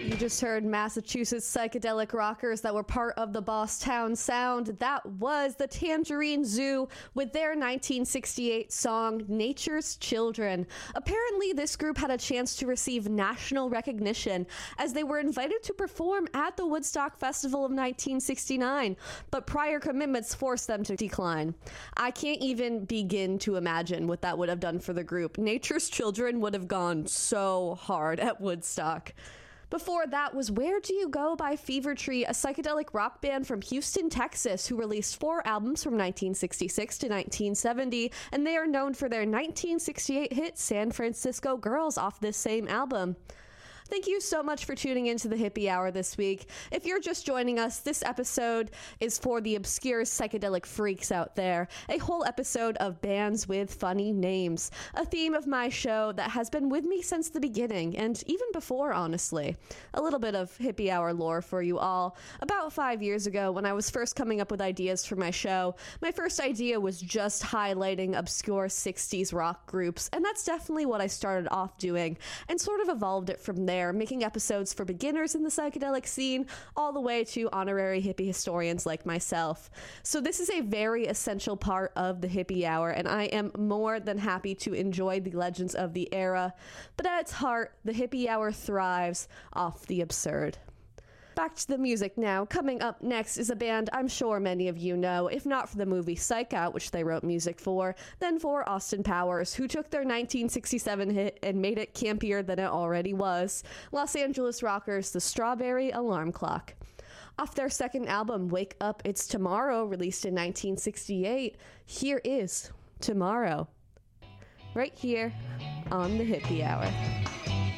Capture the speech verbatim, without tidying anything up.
You just heard Massachusetts psychedelic rockers that were part of the Bosstown Sound. That was the Tangerine Zoo with their nineteen sixty-eight song, Nature's Children. Apparently, this group had a chance to receive national recognition as they were invited to perform at the Woodstock Festival of nineteen sixty-nine, but prior commitments forced them to decline. I can't even begin to imagine what that would have done for the group. Nature's Children would have gone so hard at Woodstock. Before that was Where Do You Go by Fever Tree, a psychedelic rock band from Houston, Texas, who released four albums from nineteen sixty-six to nineteen seventy, and they are known for their nineteen sixty-eight hit San Francisco Girls off this same album. Thank you so much for tuning into the Hippie Hour this week. If you're just joining us, this episode is for the obscure psychedelic freaks out there. A whole episode of bands with funny names. A theme of my show that has been with me since the beginning, and even before, honestly. A little bit of Hippie Hour lore for you all. About five years ago, when I was first coming up with ideas for my show, my first idea was just highlighting obscure sixties rock groups, and that's definitely what I started off doing, and sort of evolved it from there. Making episodes for beginners in the psychedelic scene, all the way to honorary hippie historians like myself. So this is a very essential part of the Hippie Hour, and I am more than happy to enjoy the legends of the era. But at its heart, the Hippie Hour thrives off the absurd. Back to the music now. Coming up next is a band I'm sure many of you know, if not for the movie Psych Out, which they wrote music for, then for Austin Powers, who took their nineteen sixty-seven hit and made it campier than it already was. Los Angeles rockers, the Strawberry Alarm Clock. Off their second album, Wake Up, It's Tomorrow, released in nineteen sixty-eight, here is Tomorrow. Right here on the Hippie Hour.